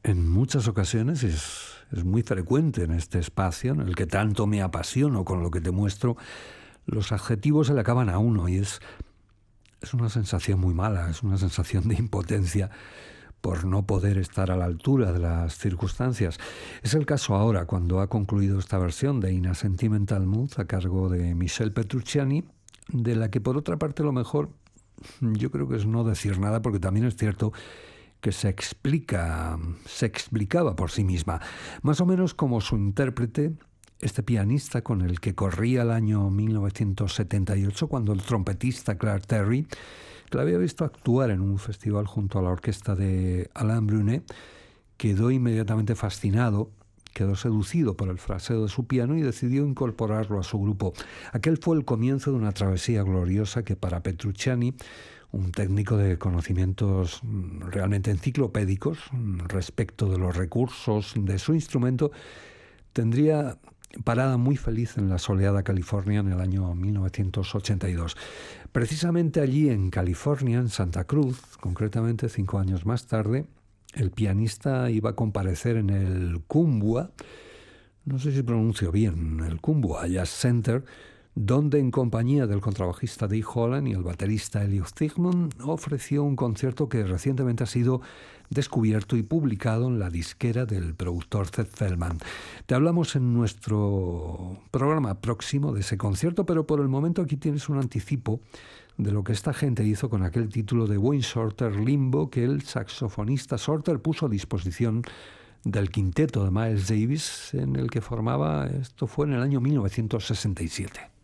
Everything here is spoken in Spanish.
En muchas ocasiones es muy frecuente en este espacio en el que tanto me apasiono con lo que te muestro. Los adjetivos se le acaban a uno y es una sensación muy mala, es una sensación de impotencia por no poder estar a la altura de las circunstancias. Es el caso ahora, cuando ha concluido esta versión de In a Sentimental Mood a cargo de Michel Petrucciani, de la que por otra parte lo mejor yo creo que es no decir nada, porque también es cierto que se explicaba por sí misma, más o menos como su intérprete, este pianista con el que corría el año 1978, cuando el trompetista Clark Terry, que la había visto actuar en un festival junto a la orquesta de Alain Brunet, quedó inmediatamente fascinado, quedó seducido por el fraseo de su piano y decidió incorporarlo a su grupo. Aquel fue el comienzo de una travesía gloriosa que para Petrucciani, un técnico de conocimientos realmente enciclopédicos respecto de los recursos de su instrumento, tendría parada muy feliz en la soleada California en el año 1982. Precisamente allí en California, en Santa Cruz, concretamente 5 años más tarde, el pianista iba a comparecer en el Kumbwa, no sé si pronuncio bien, el Kumbwa Jazz Center, donde en compañía del contrabajista Dave Holland y el baterista Elliot Thigman ofreció un concierto que recientemente ha sido descubierto y publicado en la disquera del productor Zed Feldman. Te hablamos en nuestro programa próximo de ese concierto, pero por el momento aquí tienes un anticipo de lo que esta gente hizo con aquel título de Wayne Shorter Limbo que el saxofonista Shorter puso a disposición del quinteto de Miles Davis en el que formaba, esto fue en el año 1967.